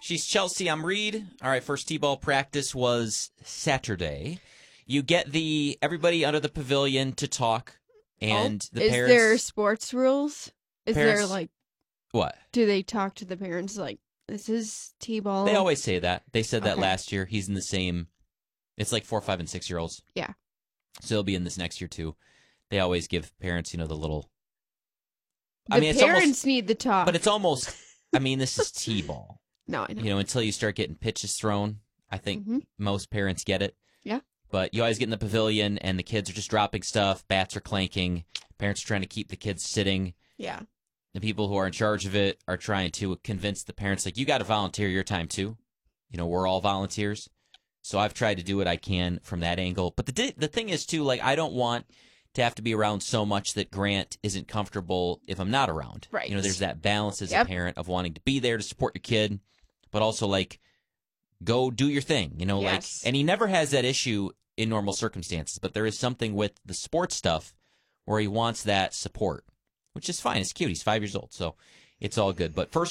She's Chelsea. I'm Reed. All right, first T-ball practice was Saturday. You get everybody under the pavilion to talk, and the parents. Is there sports rules? Is there what? Do they talk to the parents like this is T-ball? They always say that. They said that Okay. last year. He's in the same. It's like 4, 5, and 6-year-olds. Yeah. So he'll be in this next year too. They always give parents, the little. The parents need the talk, but it's almost. This is T-ball. No, I know. Until you start getting pitches thrown, I think most parents get it. Yeah. But you always get in the pavilion, and the kids are just dropping stuff. Bats are clanking. Parents are trying to keep the kids sitting. Yeah. The people who are in charge of it are trying to convince the parents, you got to volunteer your time too. We're all volunteers. So I've tried to do what I can from that angle. But the thing is, too, I don't want to have to be around so much that Grant isn't comfortable if I'm not around. Right. There's that balance as a parent of wanting to be there to support your kid, but also, go do your thing, Yes. and he never has that issue in normal circumstances, but there is something with the sports stuff where he wants that support, which is fine. It's cute. He's 5 years old, so it's all good. But first